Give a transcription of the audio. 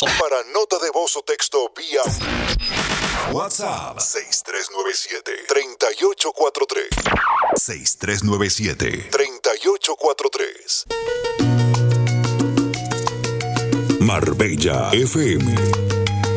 Para nota de voz o texto vía WhatsApp 6397-3843. 6397-3843. Marbella FM.